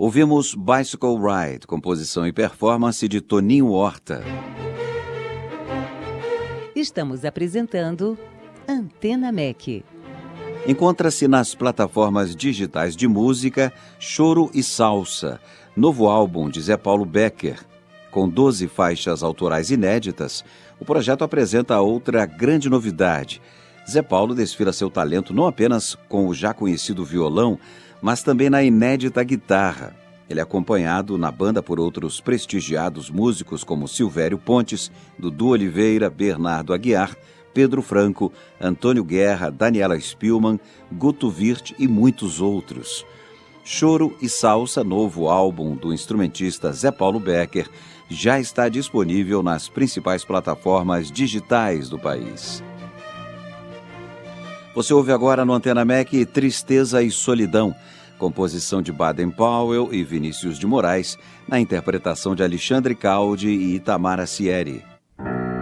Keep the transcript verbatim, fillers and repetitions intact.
Ouvimos Bicycle Ride, composição e performance de Toninho Horta. Estamos apresentando Antena M E C. Encontra-se nas plataformas digitais de música Choro e Salsa, novo álbum de Zé Paulo Becker. Com doze faixas autorais inéditas, o projeto apresenta outra grande novidade. Zé Paulo desfila seu talento não apenas com o já conhecido violão, mas também na inédita guitarra. Ele é acompanhado na banda por outros prestigiados músicos como Silvério Pontes, Dudu Oliveira, Bernardo Aguiar, Pedro Franco, Antônio Guerra, Daniela Spielmann, Guto Wirth e muitos outros. Choro e Salsa, novo álbum do instrumentista Zé Paulo Becker, já está disponível nas principais plataformas digitais do país. Você ouve agora no Antena M E C Tristeza e Solidão, composição de Baden Powell e Vinícius de Moraes, na interpretação de Alexandre Caldi e Itamar Acieri.